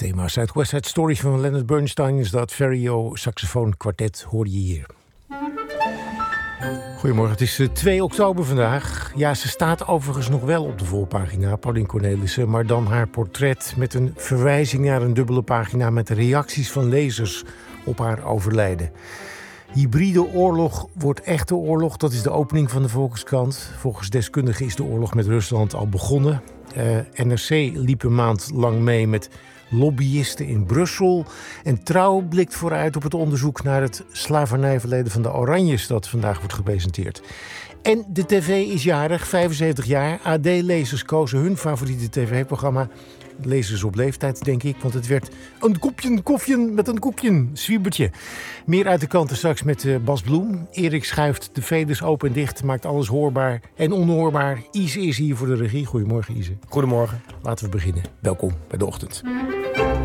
thema's uit West Side Story van Leonard Bernstein is dat Ferio saxofoon kwartet, hoor je hier. Goedemorgen, het is 2 oktober vandaag. Ja, ze staat overigens nog wel op de voorpagina, Paulien Cornelissen, maar dan haar portret met een verwijzing naar een dubbele pagina met reacties van lezers op haar overlijden. Hybride oorlog wordt echte oorlog, dat is de opening van de Volkskrant. Volgens deskundigen is de oorlog met Rusland al begonnen. NRC liep een maand lang mee met lobbyisten in Brussel. En Trouw blikt vooruit op het onderzoek naar het slavernijverleden van de Oranjes dat vandaag wordt gepresenteerd. En de tv is jarig, 75 jaar. AD-lezers kozen hun favoriete tv-programma. Lezers op leeftijd, denk ik, want het werd een kopje koffie met een koekje, zwiebertje. Meer uit de kanten straks met Bas Bloem. Erik schuift de veders open en dicht, maakt alles hoorbaar en onhoorbaar. Ise is hier voor de regie. Goedemorgen, Ise. Goedemorgen. Laten we beginnen. Welkom bij De Ochtend.